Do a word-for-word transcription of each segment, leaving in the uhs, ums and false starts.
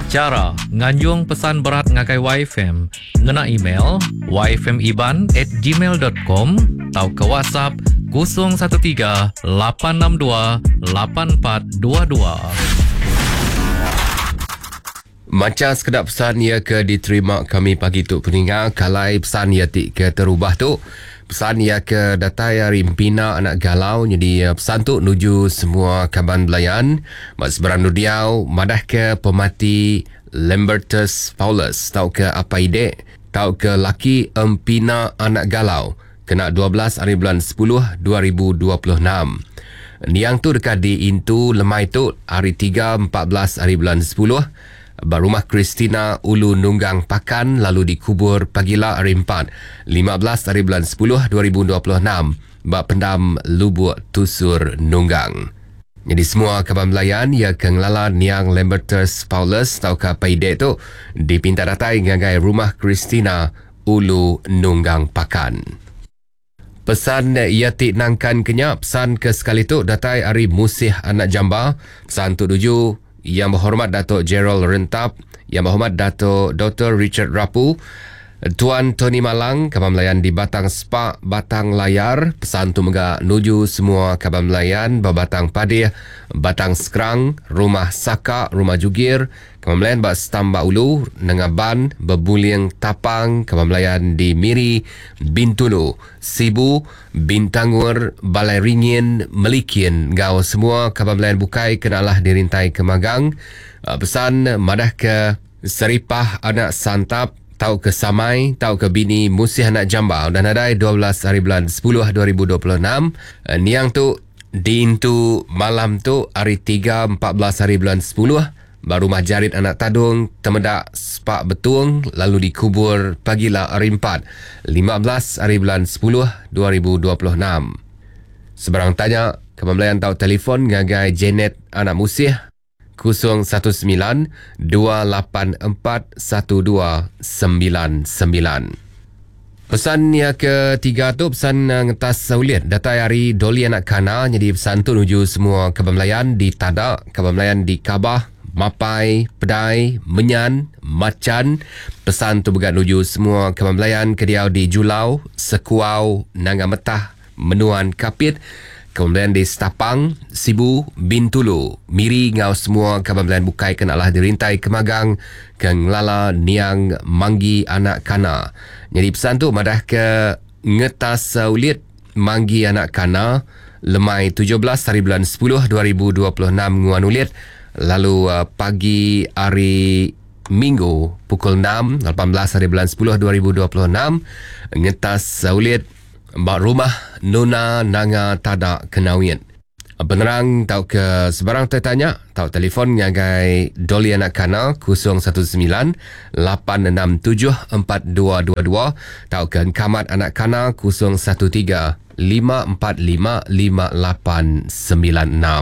Cara nganjung pesan berat ngagai Y F M, ngena email y f m iban at gmail dot com atau ke WhatsApp kosong satu tiga lapan enam dua lapan empat dua dua. Macam sekedar pesan ia ke diterima kami pagi tu peningat, kalai pesan ia tik ke terubah tu. Pesan ia ke datai hari Pina anak galau, jadi pesan tu nuju semua kaban belayan mak seberang nudiau madah ke pemati Lambertus Paulus tau ke apa ide tau ke laki Empina anak galau kena dua belas hari bulan sepuluh dua ribu dua puluh enam. Niang tu dekat di Intu Lemai tu hari tiga empat belas hari bulan sepuluh. Rumah Christina Ulu Nunggang Pakan lalu dikubur pagila hari empat lima belas hari bulan sepuluh dua ribu dua puluh enam bak pendam Lubuk Tusur Nunggang. Jadi semua kaban belayan ia kenglala Niang Lambertus Paulus tau ke paide tu dipinta datai ngagai Rumah Christina Ulu Nunggang Pakan. Pesan ia tik nangkan kenyak pesan ke sekali tu datai hari Musih Anak Jamba. Pesan tu tuju Yang Berhormat Datuk Gerald Rentap, Yang Berhormat Datuk Doktor Richard Rapu, Tuan Tony Malang, Kaban Melayan di Batang Spa, Batang Layar. Pesan tu mega nuju semua Kaban Melayan, Batang Padih, Batang Sekerang, Rumah Saka, Rumah Jugir, Kaban Melayan Bak Stambak Ulu, Nengaban, Bebuliang Tapang, Kaban Melayan di Miri, Bintulu, Sibu, Bintangur, Balai Ringin, Melikin, Gau semua Kaban Melayan Bukai kenalah dirintai ke Magang. Pesan madah ke Seripah Anak Santap, tau ke Samai, tau ke Bini Musih Anak Jamba dan adai dua belas hari bulan sepuluh dua ribu dua puluh enam. Niang tu di Intu malam tu hari tiga empat belas hari bulan sepuluh baru Rumah Jarit Anak Tadung Temedak Sepak Betung lalu dikubur pagila hari empat lima belas hari bulan sepuluh dua ribu dua puluh enam. Sebarang tanya Kaban Melayan tau telefon ngagai Janet Anak Musih kosong satu sembilan dua lapan empat satu dua sembilan sembilan. Pesan yang ketiga tu pesan ngetas sauliat datai hari Doli Anak Kana, jadi pesan tu nuju semua Kaban Melayan di Tadak, Kaban Melayan di Kabah, Mapai, Pedai, Menyan, Macan. Pesan tu begat nuju semua Kaban Melayan kediau di Julau, Sekuau, Nangametah, Menuan Kapit, Kaban di Setapang, Sibu, Bintulu, Miri ngau semua Kaban Melayan Bukai kenalah dirintai ke Magang, Keng Lala Niang Manggi Anak Kana. Jadi pesan tu madah ke ngetas ulit Manggi Anak Kana Lemai tujuh belas hari bulan sepuluh dua ribu dua puluh enam nguan ulit. Lalu uh, pagi hari Minggu pukul enam lapan belas hari bulan sepuluh dua ribu dua puluh enam ngetas ulit Bak Rumah Nona Nanga Tadak Kenawin. Penerang tau ke sebarang tertanya tau telefon ngagai Doli Anak Kana kosong satu sembilan lapan enam tujuh empat dua dua dua tau ke Kamat Anak Kana kosong satu tiga lima empat lima lima lapan sembilan enam.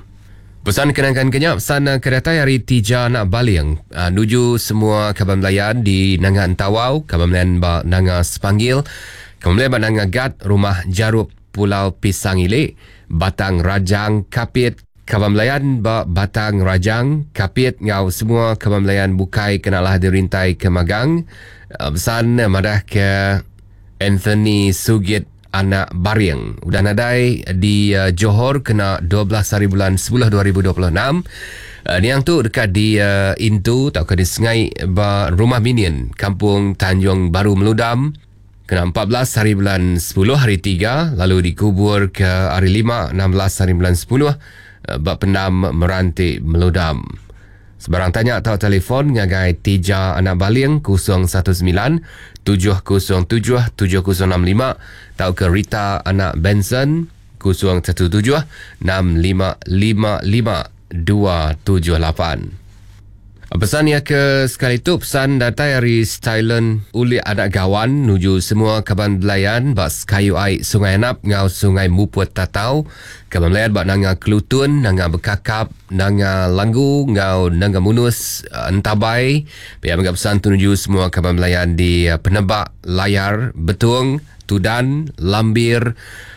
Pesan kenangkan kenyap pesan kedatai hari Tija Nak Baliang uh, nuju semua Kaban Melayan di Nanga Entawau, Kaban Melayan Bak Nanga Sepanggil, Kaban Melayan Bak Nanga Gat, Rumah Jarup Pulau Pisang Ilik, Batang Rajang Kapit, Kaban Melayan Bak Batang Rajang Kapit ngau semua Kaban Melayan Bukai kenalah dirintai ke Magang. Uh, pesan madah ke Anthony Sugit Anak Bariang udah nadai di uh, Johor kena dua belas hari bulan sepuluh dua ribu dua puluh enam. Uh, niang tu dekat di uh, Intu tau ke di Sengai ba Rumah Minion Kampung Tanjung Baru Meludam kena empat belas hari bulan sepuluh hari tiga lalu dikubur ke hari lima enam belas hari bulan sepuluh uh, bak pendam Merantik Meludam. Sebarang tanya atau telefon ngagai Tija Anak Baling kosong satu sembilan tujuh kosong tujuh tujuh kosong enam lima atau ke Rita Anak Benson kosong satu tujuh enam lima lima lima dua tujuh lapan. Pesan yang ke sekali tu pesan datai hari Stylen Uli Anak Gawan nuju semua Kaban Belayan bak Kayu Air Sungai Anap ngau Sungai Muput Tatau, Kaban Belayan bak Nanga Kelutun, Nanga Bekakap, Nanga Langgu ngau Nanga Munus Entabai. Biar menggap pesan tu nuju semua Kaban Belayan di Penebak, Layar, Betung, Tudan, Lambir,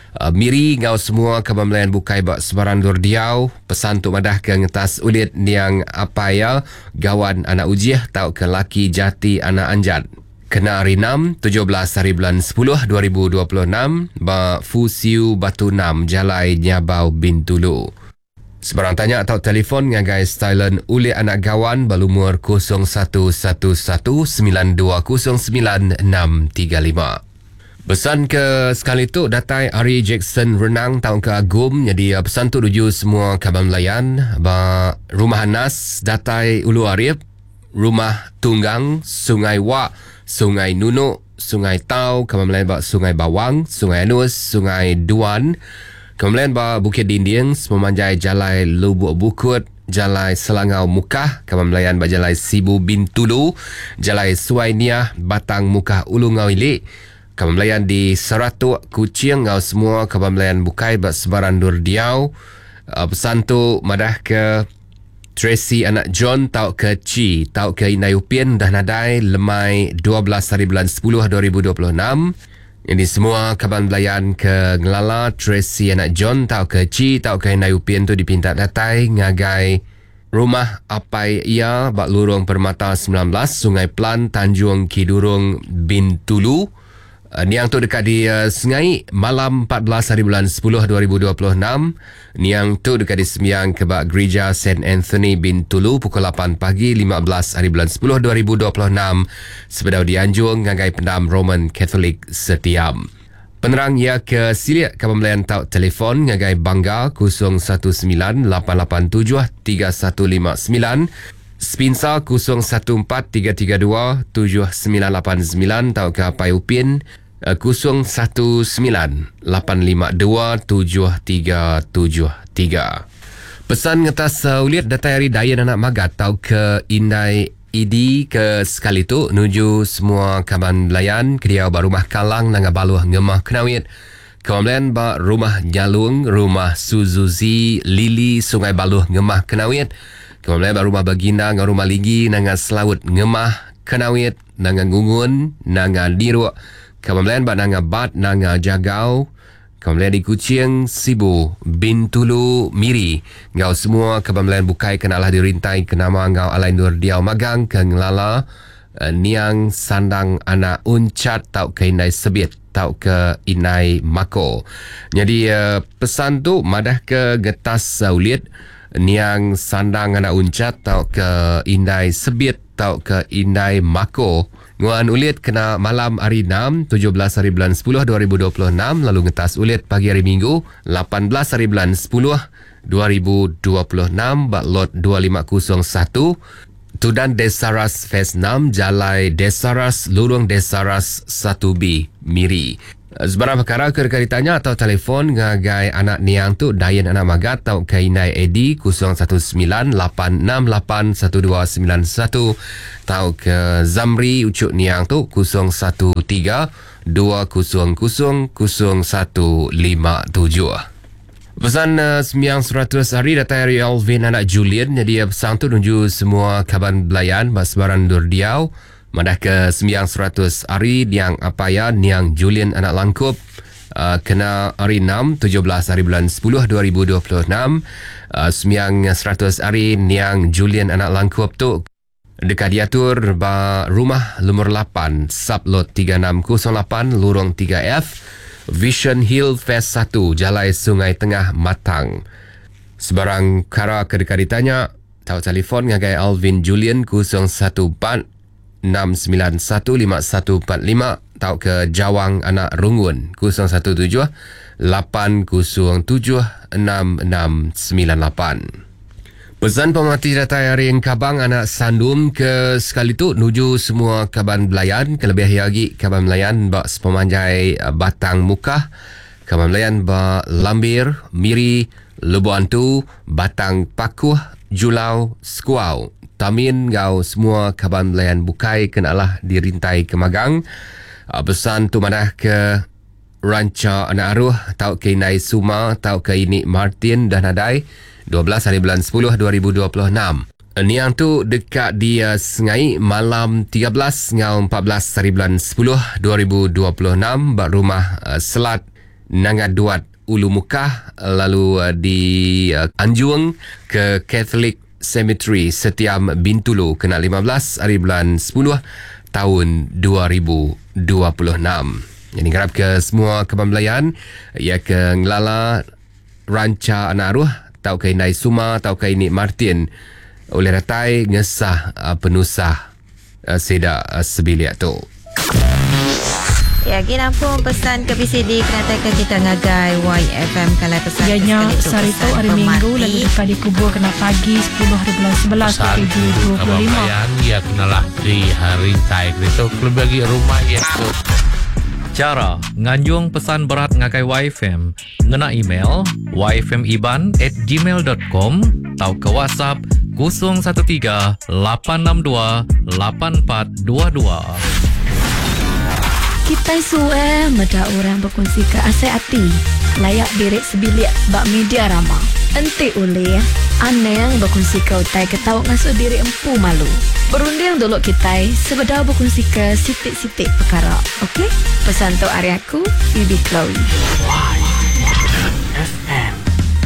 Uh, Miri ngau semua kaban melayan bukai bak sebarang Durdiau. Pesan tu madah ke ngetas ulit niang apa ya gawan anak ujiah tau ke laki jati anak anjat. Kena hari enam, tujuh belas hari bulan sepuluh, dua ribu dua puluh enam, ba Fusiu Batu enam, Jalai Nyabau Bintulu. Sebarang tanya atau telefon ngagai stylen ulit anak gawan balumur kosong satu satu satu sembilan dua kosong sembilan enam tiga lima. Pesan ke sekali tu datai Ari Jackson Renang tahun ke Agum. Jadi uh, pesan tu tuju semua kaban melayan ba Rumah Anas datai Ulu Arif, Rumah Tunggang, Sungai Wak, Sungai Nunuk, Sungai Tau, kaban melayan ba Sungai Bawang, Sungai Anus, Sungai Duan, kaban melayan ba Bukit Dinding, Memanjai Jalai Lubuk Bukut, Jalai Selangau Mukah, kaban melayan ba Jalai Sibu Bintulu, Jalai Suainiah, Batang Mukah Ulu Ngawilik, kaban melayan di Seratuk, Kuching, ngau semua kaban melayan bukai bak sebaran Durdiau. Uh, pesan tu madah ke Tracy anak John tau ke Ci, tau ke Inai Upin dah nadai lemai dua belas hari bulan sepuluh dua ribu dua puluh enam. Jadi semua kaban melayan ke Ngelala, Tracy anak John tau ke Ci, tau ke Inai Upin tu dipinta datai ngagai Rumah Apai Ia bak Lurung Permata sembilan belas, Sungai Pelan, Tanjung Kidurung, Bintulu. Uh, niang tu dekat di uh, Sengai malam empat belas hari bulan sepuluh dua ribu dua puluh enam. Niang tu dekat di Sembiang kebak Gereja Saint Anthony Bintulu pukul lapan pagi lima belas hari bulan sepuluh dua ribu dua puluh enam. Sebedau di Anjung ngagai pendam Roman Catholic Setiam. Penerang ia ke Siliat kaban melayan tau telefon ngagai Bangga kosong satu sembilan lapan lapan tujuh tiga satu lima sembilan. Spinsa kosong satu empat tiga tiga dua tujuh sembilan lapan sembilan tau ke Apai Upin kosong satu sembilan lapan lima dua tujuh tiga tujuh tiga. Pesan ngetas uh, uliat datai hari Dayan anak Magat tau ke Indai Idi ke sekali tu nuju semua kaban belayan kediau ba Rumah Kalang nanga baluh ngemah Kenawit. Kawan ba Rumah Jalung, Rumah Suzuzi Lili Sungai Baluh ngemah Kenawit. Kemudian baru rumah Baginda dengan rumah Ligi nanga Selawut ngemah Kenawit nanga Ngungun nanga Diruk. Kemudian ba nanga Bat nanga Jagau. Kemudian di Kuching Sibu Bintulu Miri. Ngau semua kemudian bukai kenalah dirintai kenama ngau alai nur diau magang ke Ngelala uh, niang sandang anak uncat tau ke Inai Sebit tau ke Inai Mako. Jadi uh, pesan tu madah ke getas uh, ulit niang sandang anak uncat tau ke Indai Sebit tau ke Indai Mako. Nguan ulit kena malam hari enam, tujuh belas hari bulan sepuluh dua ribu dua puluh enam, lalu ngetas ulit pagi hari Minggu lapan belas hari bulan sepuluh dua ribu dua puluh enam bak lot dua lima kosong satu. Tudan Desaras Phase enam, Jalai Desaras, Lurung Desaras satu B, Miri. Sebarang perkara kerja ditanya atau telefon ngagai anak niang tu Dayan anak Magat tau ke Inai Edi kosong satu sembilan lapan enam lapan satu dua sembilan satu tau ke Zamri ucuk niang tu kosong satu tiga dua kosong kosong kosong satu lima tujuh. Pesan uh, sembiang seratus hari datai hari Alvin anak Julian. Jadi uh, pesan tu nuju semua kaban belayan basbaran Durdiau. Madah ke sembiang seratus hari niang Apaya niang Julian anak Langkup. Uh, kena hari enam, tujuh belas hari bulan sepuluh dua ribu dua puluh enam. Uh, sembiang seratus hari niang Julian anak Langkup tu dekat diatur ba Rumah Lumur lapan Sublot tiga enam kosong lapan Lorong tiga F Vision Hill Phase satu Jalai Sungai Tengah Matang. Sebarang kara kedekat ditanya tau telefon ngagai Alvin Julian kosong satu empat enam sembilan satu lima satu empat lima tau ke Jawang anak Rungun kosong satu tujuh lapan kosong tujuh enam enam sembilan lapan. Pesan pemerhati datai hari Kabang anak Sandum ke sekali tu nuju semua kaban belayan kelebih lagi kaban belayan bak sepemanjai Batang Mukah, kaban belayan bak Lambir, Miri, Lebuantu, Batang Pakuh, Julau, Skuau, Tamin ngau semua kaban belayan bukai kenalah dirintai ke Magang. Pesan tu madah ke Ranca anak Aruh tau ke Inai Suma tau ke Ini Martin dan Nadai dua belas hari bulan sepuluh dua ribu dua puluh enam. Niang tu dekat di uh, Sengai malam tiga belas ngau empat belas hari bulan sepuluh dua ribu dua puluh enam bak rumah uh, Selat Nangaduat Ulu Mukah, lalu uh, di uh, Anjuang ke Catholic Cemetery Setiam Bintulu kena lima belas hari bulan sepuluh tahun dua ribu dua puluh enam. Jadi harap ke semua kebambelayan ia ke ngelala ranca anak arwah tau ke Nai Suma tau ke Nik Martin oleh ratai ngesah uh, penusah uh, sedak uh, sebilik tu. Ya, kita pun pesan ke P C D kenatakan kita ngagai Y F M kalau pesan. Ianya Sarito hari Minggu lalu dekat dikubur kena pagi sepuluh hari bulan sebelas tujuh dua puluh lima. Kebabayan ya kenalah di hari tai itu bagi rumah ya tu. Cara nganjung pesan berat ngagai Y F M ngena email y f m iban at gmail dot com atau ke WhatsApp kosong satu tiga lapan enam dua lapan empat dua dua. Kita suai meda orang berkongsi ke asai hati. Layak birik sebilik bak media ramah. Enti oleh ane yang berkongsi ke utai ketawa ngasuh diri empu malu. Berunding dulu kita sebeda berkongsi ke sitik-sitik perkara. Okey? Pesan tu hari aku, Bibi Chloe.